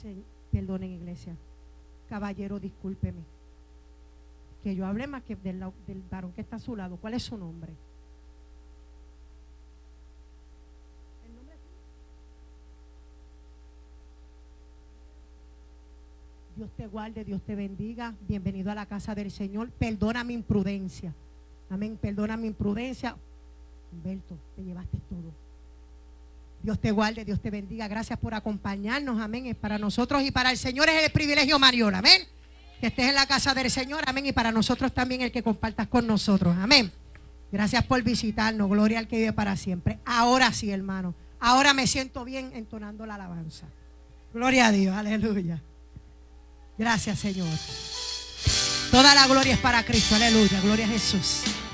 Perdonen, iglesia. Caballero, discúlpeme. Que yo hable más que del varón que está a su lado. ¿Cuál es su nombre? ¿El nombre? Dios te guarde, Dios te bendiga. Bienvenido a la casa del Señor. Perdona mi imprudencia. Amén. Perdona mi imprudencia. Humberto, te llevaste todo. Dios te guarde, Dios te bendiga. Gracias por acompañarnos. Amén. Es para nosotros y para el Señor es el privilegio mayor. Amén. Que estés en la casa del Señor. Amén. Y para nosotros también el que compartas con nosotros. Amén. Gracias por visitarnos. Gloria al que vive para siempre. Ahora sí, hermano. Ahora me siento bien entonando la alabanza. Gloria a Dios. Aleluya. Gracias, Señor. Toda la gloria es para Cristo. Aleluya. Gloria a Jesús.